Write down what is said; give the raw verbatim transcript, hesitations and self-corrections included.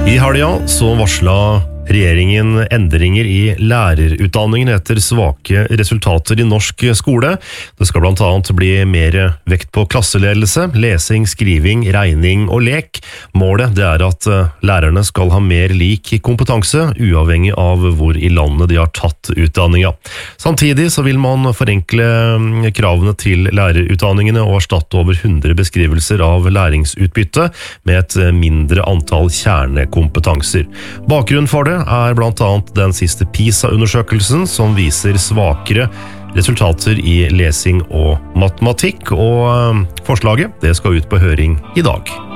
I helga så varsla regjeringen endringer i lærerutdanningen etter svake resultater i norsk skole. Det skal blant annet bli mer vekt på klasseledelse, lesing, skriving, regning og lek. Målet det er at lærerne skal ha mer lik kompetanse, uavhengig av hvor i landet de har tatt utdanninga. Samtidig så vil man forenkle kravene til lærerutdanningene og erstatte over hundre beskrivelser av læringsutbytte med et mindre antall kjernekompetanser. Bakgrunnen for det er blant annet den siste PISA-undersøkelsen som viser svakere resultater i lesing og matematikk, og forslaget det skal ut på høring i dag.